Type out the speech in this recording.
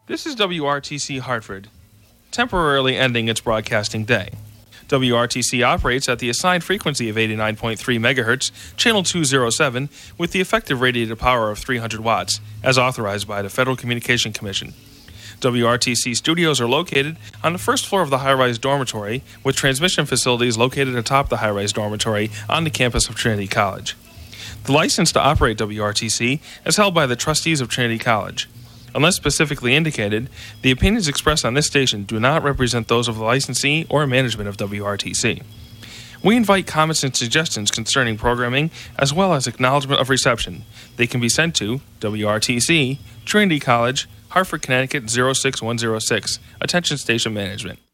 This is WRTC Hartford, temporarily ending its broadcasting day. WRTC operates at the assigned frequency of 89.3 MHz, channel 207, with the effective radiated power of 300 watts, as authorized by the Federal Communication Commission. WRTC studios are located on the first floor of the high-rise dormitory, with transmission facilities located atop the high-rise dormitory on the campus of Trinity College. The license to operate WRTC is held by the trustees of Trinity College. Unless specifically indicated, the opinions expressed on this station do not represent those of the licensee or management of WRTC. We invite comments and suggestions concerning programming as well as acknowledgement of reception. They can be sent to WRTC, Trinity College, Hartford, Connecticut 06106. Attention Station Management.